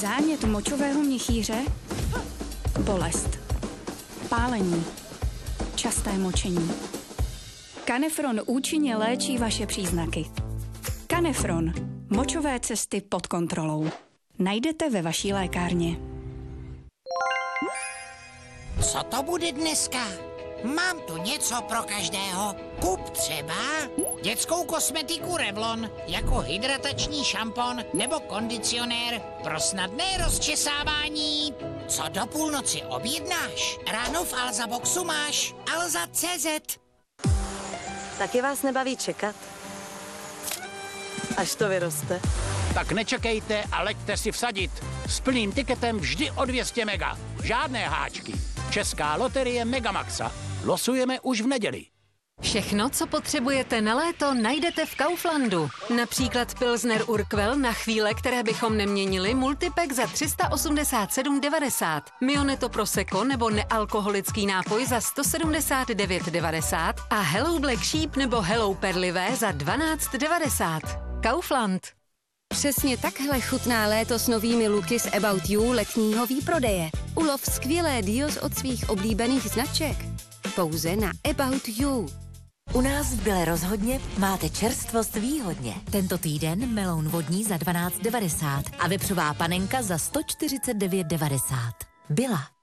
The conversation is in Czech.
Zánět močového měchýře, bolest, pálení, časté močení. Canefron účinně léčí vaše příznaky. Canefron. Močové cesty pod kontrolou. Najdete ve vaší lékárně. Co to bude dneska? Mám tu něco pro každého. Kup třeba dětskou kosmetiku Revlon jako hydratační šampon nebo kondicionér pro snadné rozčesávání. Co do půlnoci objednáš? Ráno v Alza Boxu máš Alza.cz. Taky vás nebaví čekat? Až to vyroste. Tak nečekejte a leďte si vsadit. S plným tiketem vždy o 200 mega. Žádné háčky. Česká loterie Megamaxa. Losujeme už v neděli. Všechno, co potřebujete na léto, najdete v Kauflandu. Například Pilsner Urquell na chvíle, které bychom neměnili, multipack za 387,90. Mioneto Prosecco nebo nealkoholický nápoj za 179,90 a Hello Black Sheep nebo Hello Perlivé za 12,90. Kaufland. Přesně takhle chutná léto s novými looky z About You letního výprodeje. Ulov skvělé deals od svých oblíbených značek. Pouze na About You. U nás v Byle rozhodně máte čerstvost výhodně. Tento týden meloun vodní za 12,90 a vepřová panenka za 149,90. Byla.